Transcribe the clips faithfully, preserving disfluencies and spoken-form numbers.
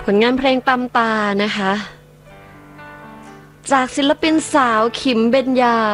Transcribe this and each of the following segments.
ผลงานเพลงตำตานะคะจากศิลปินสาวขิมเบญญา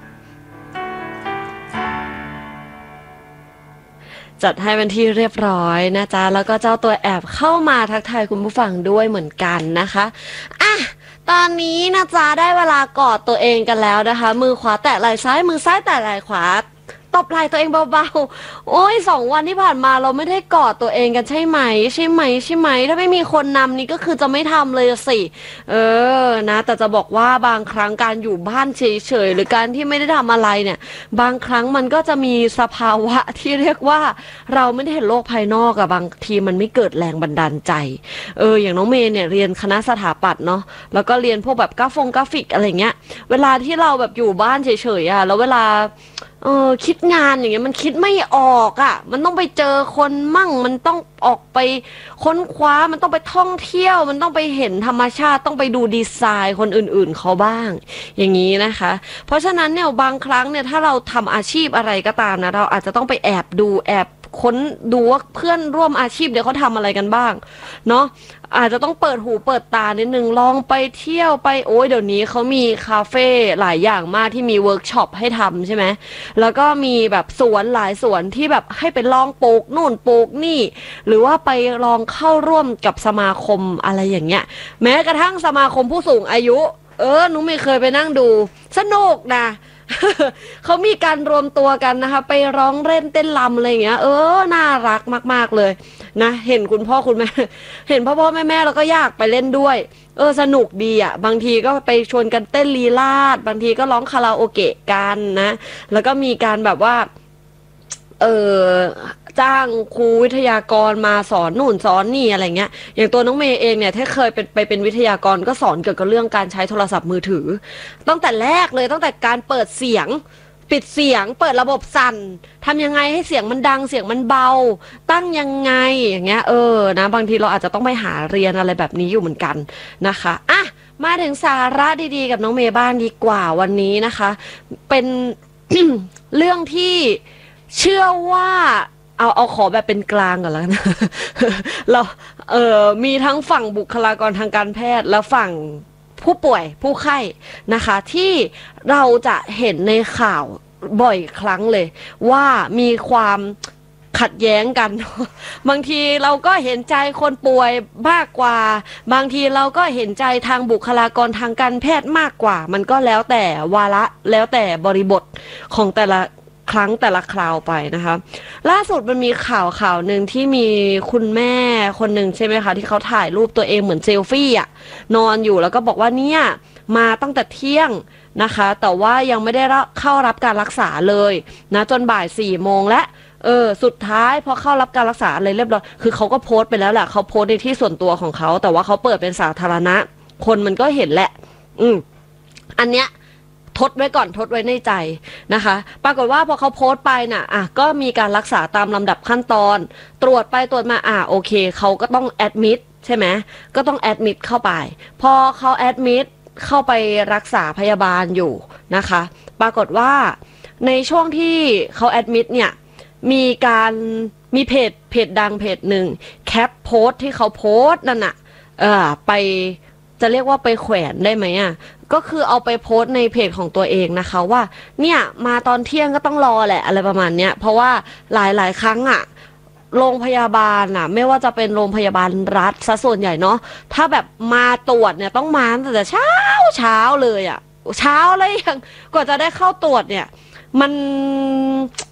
จัดให้เป็นที่เรียบร้อยนะจ๊ะแล้วก็เจ้าตัวแอบเข้ามาทักทายคุณผู้ฟังด้วยเหมือนกันนะคะอ่ะตอนนี้นะจ๊ะได้เวลากอดตัวเองกันแล้วนะคะมือขวาแตะไหล่ซ้ายมือซ้ายแตะไหล่ขวาตบไหล่ตัวเองเบาๆโอ้ยสองวันที่ผ่านมาเราไม่ได้กอดตัวเองกันใช่ไหมใช่ไหมใช่ไหมถ้าไม่มีคนนำนี่ก็คือจะไม่ทำเลยสิเออนะแต่จะบอกว่าบางครั้งการอยู่บ้านเฉยๆหรือการที่ไม่ได้ทำอะไรเนี่ยบางครั้งมันก็จะมีสภาวะที่เรียกว่าเราไม่ได้เห็นโลกภายนอกอะบางทีมันไม่เกิดแรงบันดาลใจเอออย่างน้องเมย์เนี่ยเรียนคณะสถาปัตย์เนาะแล้วก็เรียนพวกแบบกราฟงกราฟิกอะไรเงี้ยเวลาที่เราแบบอยู่บ้านเฉยๆอะแล้วเวลาเออคิดงานอย่างเงี้ยมันคิดไม่ออกอ่ะมันต้องไปเจอคนมั่งมันต้องออกไปค้นคว้ามันต้องไปท่องเที่ยวมันต้องไปเห็นธรรมชาติต้องไปดูดีไซน์คนอื่นๆเขาบ้างอย่างนี้นะคะเพราะฉะนั้นเนี่ยบางครั้งเนี่ยถ้าเราทำอาชีพอะไรก็ตามนะเราอาจจะต้องไปแอบดูแอบค้นดูว่าเพื่อนร่วมอาชีพเดี๋ยวเขาทำอะไรกันบ้างเนาะอาจจะต้องเปิดหูเปิดตานิดนึงลองไปเที่ยวไปโอ้ยเดี๋ยวนี้เขามีคาเฟ่หลายอย่างมากที่มีเวิร์กช็อปให้ทำใช่ไหมแล้วก็มีแบบสวนหลายสวนที่แบบให้ไปลองปลูกนู่นปลูกนี่หรือว่าไปลองเข้าร่วมกับสมาคมอะไรอย่างเงี้ยแม้กระทั่งสมาคมผู้สูงอายุเออหนูไม่เคยไปนั่งดูสนุกนะ เขามีการรวมตัวกันนะคะไปร้องเล่นเต้นรำอะไรอย่างเงี้ยเออน่ารักมากๆเลยนะเห็นคุณพ่อคุณแม่เห็นพ่อพ่อแม่แม่แล้วก็อยากไปเล่นด้วยเออสนุกดีอ่ะบางทีก็ไปชวนกันเต้นลีลาศบางทีก็ร้องคาราโอเกะกันนะแล้วก็มีการแบบว่าเออจ้างครูวิทยากรมาสอนนู่นสอนนี่อะไรเงี้ยอย่างตัวน้องเมย์เองเนี่ยถ้าเคยเป็นไปเป็นวิทยากรก็สอนเกี่ยวกับเรื่องการใช้โทรศัพท์มือถือตั้งแต่แรกเลยตั้งแต่การเปิดเสียงปิดเสียงเปิดระบบสั่นทำยังไงให้เสียงมันดังเสียงมันเบาตั้งยังไงอย่างเงี้ยเออนะบางทีเราอาจจะต้องไปหาเรียนอะไรแบบนี้อยู่เหมือนกันนะคะอ่ะมาถึงสาระดีๆกับน้องเมย์บ้างดีกว่าวันนี้นะคะเป็น เรื่องที่เชื่อว่าเอาเอาขอแบบเป็นกลางก่อนแล้วนะ เราเออมีทั้งฝั่งบุคลากรทางการแพทย์และฝั่งผู้ป่วยผู้ไข้นะคะที่เราจะเห็นในข่าวบ่อยครั้งเลยว่ามีความขัดแย้งกัน บางทีเราก็เห็นใจคนป่วยมากกว่าบางทีเราก็เห็นใจทางบุคลากรทางการแพทย์มากกว่ามันก็แล้วแต่วาระแล้วแต่บริบทของแต่ละครั้งแต่ละคราวไปนะคะล่าสุดมันมีข่าวข่าวหนึ่งที่มีคุณแม่คนหนึ่งใช่ไหมคะที่เขาถ่ายรูปตัวเองเหมือนเซลฟี่อ่ะนอนอยู่แล้วก็บอกว่าเนี่ยมาตั้งแต่เที่ยงนะคะแต่ว่ายังไม่ได้เข้ารับการรักษาเลยนะจนบ่ายสี่โมงและเออสุดท้ายพอเข้ารับการรักษาอะไรเรียบร้อยคือเขาก็โพสต์ไปแล้วแหละเขาโพสต์ในที่ส่วนตัวของเขาแต่ว่าเขาเปิดเป็นสาธารณะคนมันก็เห็นแหละอืมอันเนี้ยทดไว้ก่อนทดไว้ในใจนะคะปรากฏว่าพอเขาโพสต์ไปน่ะอ่ะก็มีการรักษาตามลำดับขั้นตอนตรวจไปตรวจมาอ่ะโอเคเขาก็ต้องแอดมิดใช่ไหมก็ต้องแอดมิดเข้าไปพอเขาแอดมิดเข้าไปรักษาพยาบาลอยู่นะคะปรากฏว่าในช่วงที่เขาแอดมิดเนี่ยมีการมีเพจเพจดังเพจหนึ่งแคปโพสต์ที่เขาโพสต์นั่นน่ะเออไปจะเรียกว่าไปแขวนได้ไหมอ่ะก็คือเอาไปโพสต์ในเพจของตัวเองนะคะว่าเนี่ยมาตอนเที่ยงก็ต้องรอแหละอะไรประมาณเนี้ยเพราะว่าหลายๆครั้งอ่ะโรงพยาบาลอ่ะไม่ว่าจะเป็นโรงพยาบาลรัฐซะส่วนใหญ่เนาะถ้าแบบมาตรวจเนี่ยต้องมาตั้งแต่เช้าเช้าเลยอ่ะเช้าเลยยังกว่าจะได้เข้าตรวจเนี่ยมัน